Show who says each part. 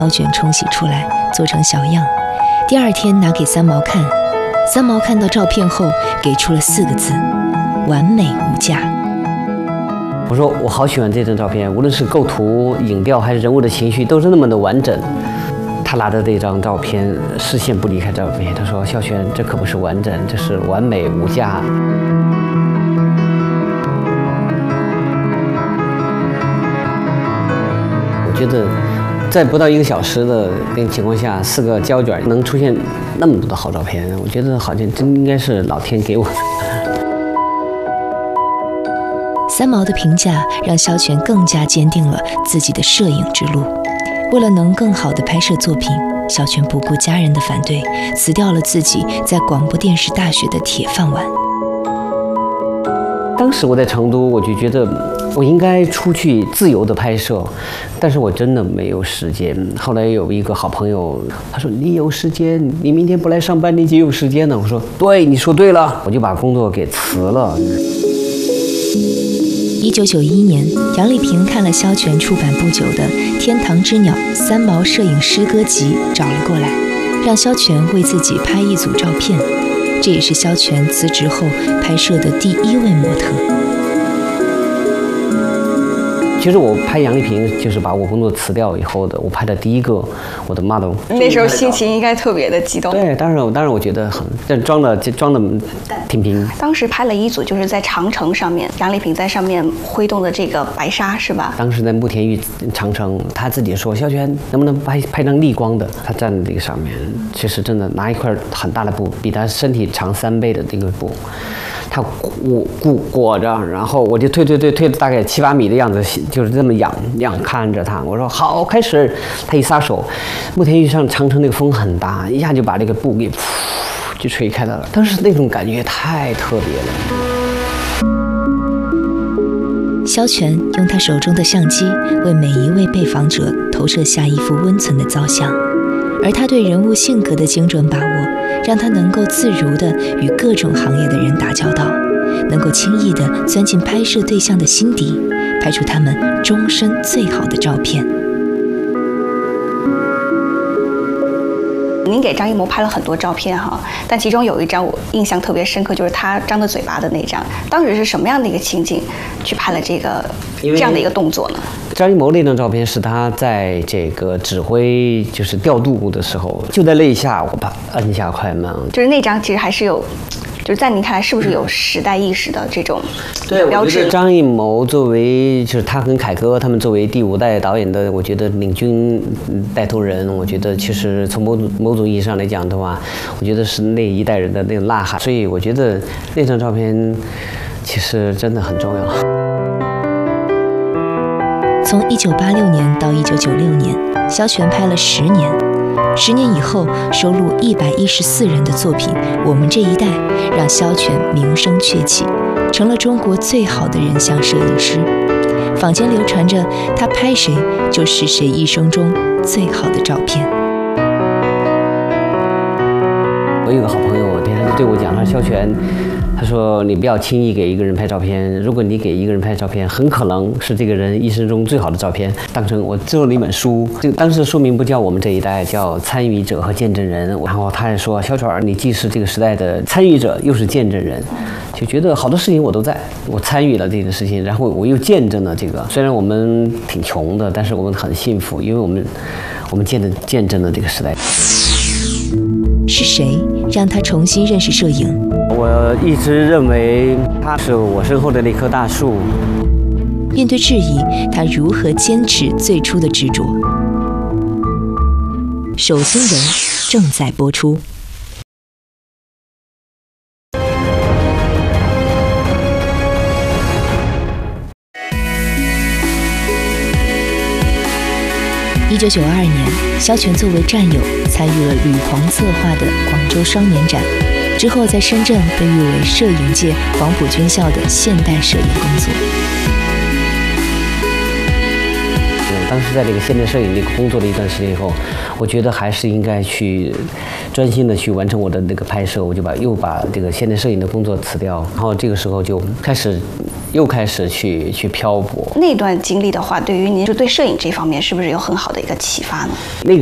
Speaker 1: 胶卷冲洗出来，做成小样。第二天拿给三毛看，三毛看到照片后给出了4个字：完美无价。
Speaker 2: 我说我好喜欢这张照片，无论是构图、影调还是人物的情绪，都是那么的完整。他拿着这张照片，视线不离开照片。他说：“肖全，这可不是完整，这是完美无价。”我觉得，在不到1个小时的情况下，4个胶卷能出现那么多的好照片，我觉得好像真应该是老天给我的。
Speaker 1: 三毛的评价让肖全更加坚定了自己的摄影之路。为了能更好地拍摄作品，肖全不顾家人的反对，辞掉了自己在广播电视大学的铁饭碗。
Speaker 2: 当时我在成都，我就觉得我应该出去自由的拍摄，但是我真的没有时间。后来有一个好朋友，他说：“你有时间，你明天不来上班，你就有时间了。”我说：“对，你说对了。”我就把工作给辞了。
Speaker 1: 1991年，杨丽萍看了肖全出版不久的《天堂之鸟》三毛摄影诗歌集，找了过来，让肖全为自己拍一组照片。这也是肖全辞职后拍摄的第1位模特。
Speaker 2: 其实我拍杨丽萍，就是把我工作辞掉以后的，我拍的第1个我的 model。
Speaker 3: 那时候心情应该特别的激动。
Speaker 2: 对，当然我觉得很，但装的挺平。
Speaker 3: 当时拍了一组，就是在长城上面，杨丽萍在上面挥动的这个白纱，是吧？
Speaker 2: 当时在慕田峪长城，他自己说：“肖全，能不能拍张逆光的？”他站在这个上面，其实真的拿一块很大的布，比他身体长3倍的这个布。他裹着，然后我就推了大概7、8米的样子，就是这么仰看着他。我说好，开始。他一撒手，慕田峪上长城那个风很大，一下就把这个布给就吹开了。当时那种感觉太特别了。
Speaker 1: 肖全用他手中的相机为每一位被访者投射下一幅温存的造像，而他对人物性格的精准把握，让他能够自如地与各种行业的人打交道，能够轻易地钻进拍摄对象的心底，拍出他们终身最好的照片。
Speaker 3: 您给张艺谋拍了很多照片哈，但其中有一张我印象特别深刻，就是他张着嘴巴的那张。当时是什么样的一个情景去拍了这样的一个动作呢？
Speaker 2: 张艺谋那张照片是他在这个指挥就是调度的时候，就在那一下我把摁下快门。
Speaker 3: 就是那张其实还是有，就是在您看来是不是有时代意识的这种标志？
Speaker 2: 我觉得张艺谋作为就是他跟凯歌他们作为第5代导演的，我觉得领军带头人，我觉得其实从某种意义上来讲的话，我觉得是那一代人的那种呐喊。所以我觉得那张照片其实真的很重要。
Speaker 1: 从1986年到1996年，肖全拍了10年。10年以后，收录114人的作品《我们这一代》，让肖全名声鹊起，成了中国最好的人像摄影师。坊间流传着他拍谁就是谁一生中最好的照片。
Speaker 2: 我有个好朋友，他就对我讲，他说：“肖全，他说你不要轻易给一个人拍照片，如果你给一个人拍照片，很可能是这个人一生中最好的照片。”当成我做了一本书，这个当时的书名不叫我们这一代，叫参与者和见证人。然后他还说：“肖全，你既是这个时代的参与者，又是见证人。”就觉得好多事情我都在，我参与了这个事情，然后我又见证了这个。虽然我们挺穷的，但是我们很幸福，因为我们见证了这个时代。
Speaker 1: 是谁让他重新认识摄影？
Speaker 2: 我一直认为他是我身后的那棵大树。
Speaker 1: 面对质疑，他如何坚持最初的执着？守心人正在播出。1992年，肖全作为战友参与了吕鹏策划的广州双年展，之后在深圳被誉为摄影界黄埔军校的现代摄影工作。
Speaker 2: 当时在这个现代摄影那个工作了一段时间以后，我觉得还是应该去专心的去完成我的那个拍摄，我就又把这个现代摄影的工作辞掉，然后这个时候就又开始去漂泊。
Speaker 3: 那段经历的话，对于您就对摄影这方面是不是有很好的一个启发呢？
Speaker 2: 那个